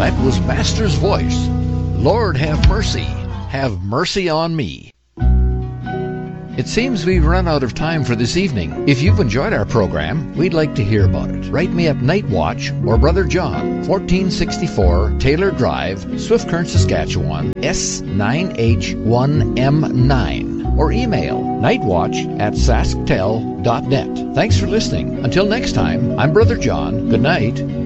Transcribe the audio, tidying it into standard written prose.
That was Master's voice. Lord have mercy. Have mercy on me. It seems we've run out of time for this evening. If you've enjoyed our program, we'd like to hear about it. Write me at Night Watch or Brother John, 1464 Taylor Drive, Swift Current, Saskatchewan, S9H1M9. Or email nightwatch@sasktel.net. Thanks for listening. Until next time, I'm Brother John. Good night.